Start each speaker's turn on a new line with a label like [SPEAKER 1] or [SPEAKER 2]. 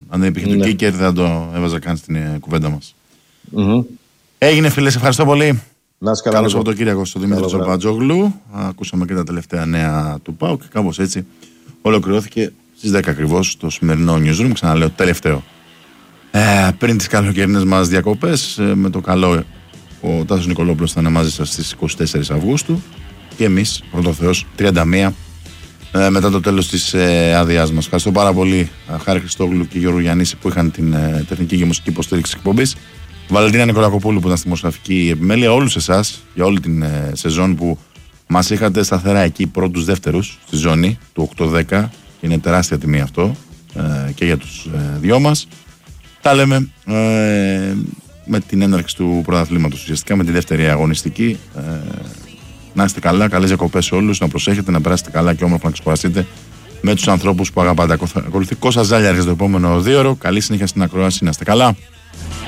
[SPEAKER 1] Αν δεν υπήρχε το kicker, δεν το έβαζα καν στην κουβέντα μας. Έγινε, φίλε, σε ευχαριστώ πολύ. Καλό Σαββατοκύριακο στο Δημήτρη Τζοπατζόγλου. Ακούσαμε και τα τελευταία νέα του ΠΑΟΚ και κάπως έτσι ολοκληρώθηκε στις 10 ακριβώς το σημερινό newsroom. Ξαναλέω, τελευταίο. Πριν τις καλοκαιρινές μας διακοπές, με το καλό, ο Τάσος Νικολόπουλος θα είναι μαζί σας στις 24 Αυγούστου και εμείς, πρώτο Θεός, 31 μετά το τέλος της άδειάς μας. Ευχαριστώ πάρα πολύ Χάρη Χριστόγλου και Γιώργο Γιαννίση που είχαν την τεχνική και μουσική υποστήριξη της εκπομπής. Βαλεντίνα Νικολακοπούλου που ήταν στη δημοσιογραφική επιμέλεια. Όλους εσάς για όλη την σεζόν που μας είχατε σταθερά εκεί πρώτους δεύτερους στη ζώνη του 8-10. Είναι τεράστια τιμή αυτό και για τους δυο μας. Τα λέμε με την έναρξη του πρωταθλήματος, ουσιαστικά με τη δεύτερη αγωνιστική. Να είστε καλά, καλές διακοπές σε όλους, να προσέχετε, να περάσετε καλά και όμορφα να ξεκουραστείτε με τους ανθρώπους που αγαπάτε. Ακολουθεί Κώστας Ζάλιαρης το επόμενο 2ωρο. Καλή συνέχεια στην ακρόαση, να είστε καλά.